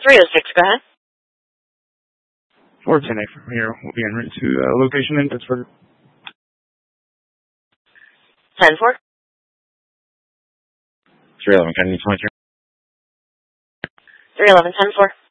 306, go ahead. 410A from here. We'll be en route to location in Pittsburgh. 10-4. 311, Kennedy 23. 311, 10-4.